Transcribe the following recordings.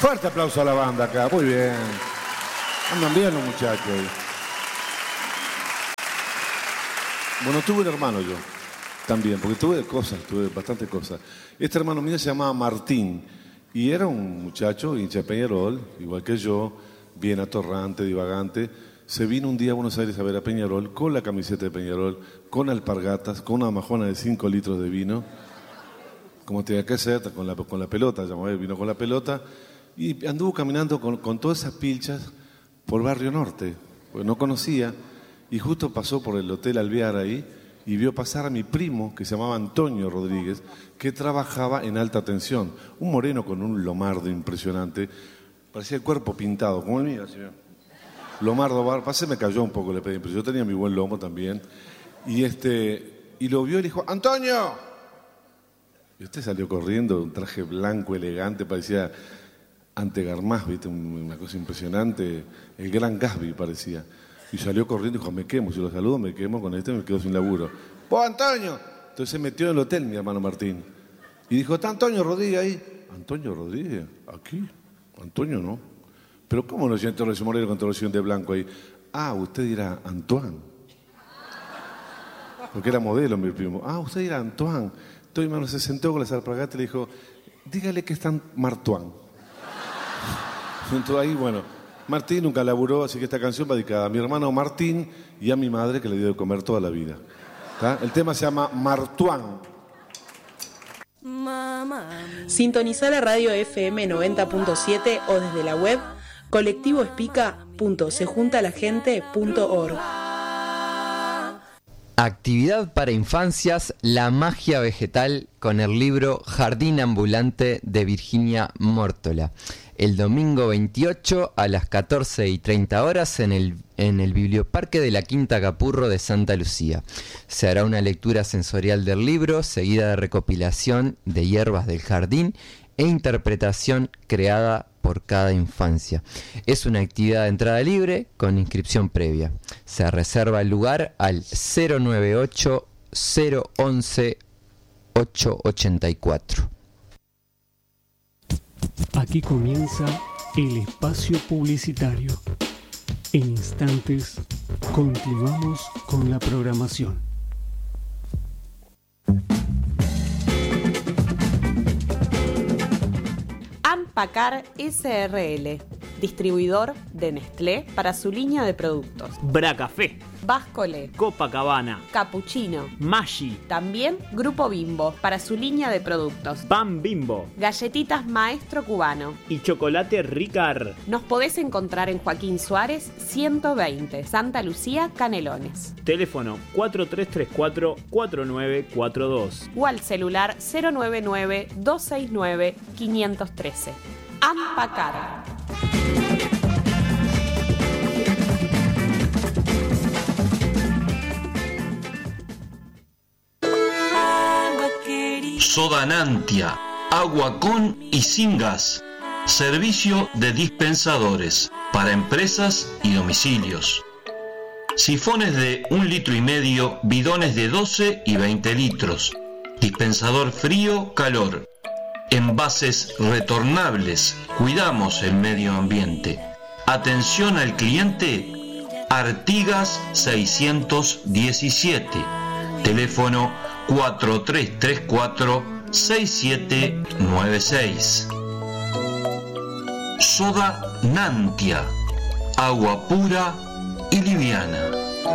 Fuerte aplauso a la banda acá, muy bien. Andan bien los muchachos. Bueno, tuve un hermano yo, también, porque tuve bastantes cosas. Este hermano mío se llamaba Martín, y era un muchacho hincha de Peñarol, igual que yo, bien atorrante, divagante. Se vino un día a Buenos Aires a ver a Peñarol, con la camiseta de Peñarol, con alpargatas, con una majona de 5 litros de vino, como tenía que ser, con la pelota, vino con la pelota, y anduvo caminando con todas esas pilchas por Barrio Norte, porque no conocía. Y justo pasó por el Hotel Alvear ahí y vio pasar a mi primo, que se llamaba Antonio Rodríguez, que trabajaba en alta tensión. Un moreno con un lomardo impresionante, parecía el cuerpo pintado, como el mío, así. Lomardo, se me cayó un poco, le pedí, pero yo tenía mi buen lomo también. Y lo vio y le dijo, ¡Antonio! Y usted salió corriendo, un traje blanco, elegante, parecía Antegarmás, ¿viste? Una cosa impresionante, el gran Gatsby parecía. Y salió corriendo y dijo, me quemo, si lo saludo me quemo, con este me quedo sin laburo. ¡Vos, Antonio! Entonces se metió en el hotel mi hermano Martín. Y dijo, ¿está Antonio Rodríguez ahí? ¿Antonio Rodríguez? ¿Aquí? Antonio no. ¿Pero cómo no siento Torres Moreno con torsión de blanco ahí? Ah, usted dirá Antoine. Porque era modelo mi primo. Ah, usted dirá Antoine. Entonces mi hermano se sentó con las alpargatas y le dijo, dígale que están Martuán. Entonces ahí, bueno... Martín nunca laburó, así que esta canción va dedicada a mi hermano Martín y a mi madre, que le dio de comer toda la vida. ¿Tá? El tema se llama Martuán. Sintoniza la radio FM 90.7 o desde la web colectivoespica.sejuntalagente.org. Actividad para infancias, la magia vegetal, con el libro Jardín Ambulante de Virginia Mórtola. El domingo 28 a las 14:30 en el Biblioparque de la Quinta Capurro de Santa Lucía. Se hará una lectura sensorial del libro, seguida de recopilación de hierbas del jardín e interpretación creada por cada infancia. Es una actividad de entrada libre con inscripción previa. Se reserva el lugar al 098 011 884. Aquí comienza el espacio publicitario. En instantes continuamos con la programación. Ampacar SRL, distribuidor de Nestlé para su línea de productos. Bracafé, Bascole, Copacabana, Cappuccino, Maggi, también Grupo Bimbo para su línea de productos. Pan Bimbo, Galletitas Maestro Cubano y chocolate Ricard. Nos podés encontrar en Joaquín Suárez 120, Santa Lucía, Canelones. Teléfono 4334-4942 o al celular 099-269-513. Ampacar. Soda Nantia, agua con y sin gas. Servicio de dispensadores para empresas y domicilios. Sifones de 1,5 litros, bidones de 12 y 20 litros. Dispensador frío-calor. Envases retornables. Cuidamos el medio ambiente. Atención al cliente. Artigas 617. Teléfono 4334-6796. Soda Nantia. Agua pura y liviana.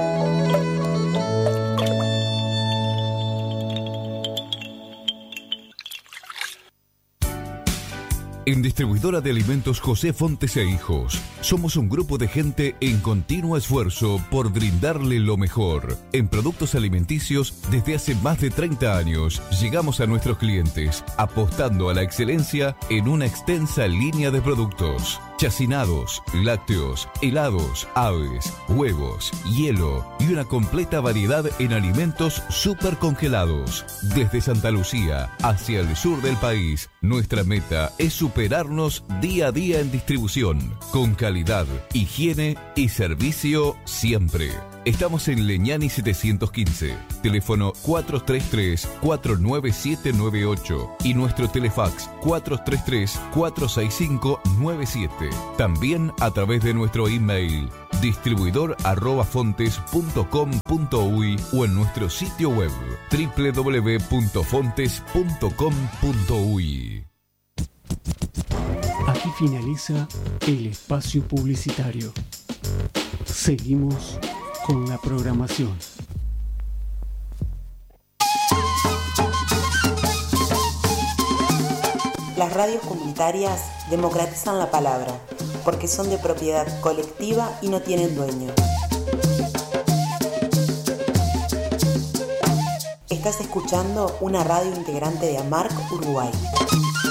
En Distribuidora de Alimentos José Fontes e Hijos, somos un grupo de gente en continuo esfuerzo por brindarle lo mejor. En productos alimenticios, desde hace más de 30 años, llegamos a nuestros clientes, apostando a la excelencia en una extensa línea de productos. Chacinados, lácteos, helados, aves, huevos, hielo y una completa variedad en alimentos súper congelados. Desde Santa Lucía hacia el sur del país, nuestra meta es superarnos día a día en distribución, con calidad calidad, higiene y servicio siempre. Estamos en Leñani 715, teléfono 433-49798 y nuestro telefax 433-46597. También a través de nuestro email distribuidor@fontes.com.uy o en nuestro sitio web www.fontes.com.uy. Aquí finaliza el espacio publicitario. Seguimos con la programación. Las radios comunitarias democratizan la palabra, porque son de propiedad colectiva y no tienen dueño. Estás escuchando una radio integrante de AMARC Uruguay.